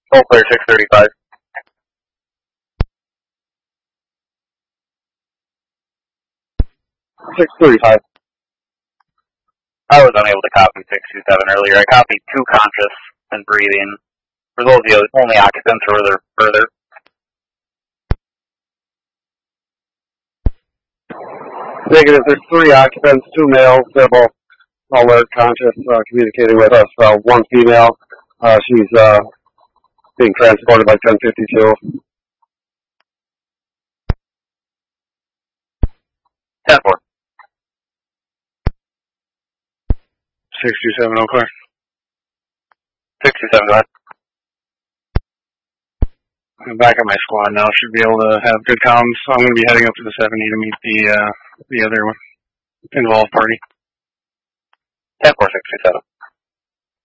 Full clear 635. I was unable to copy 627 earlier. I copied 2 conscious and breathing. For those of the only occupants further. Negative, there's 3 occupants, 2 males, they're both alert, conscious, communicating with us. 1 female, she's being transported by 1052. 10-4. 627, okay. 627, go ahead. I'm back at my squad now. Should be able to have good comms. I'm going to be heading up to the 70 to meet the other involved party. 10-4, 627.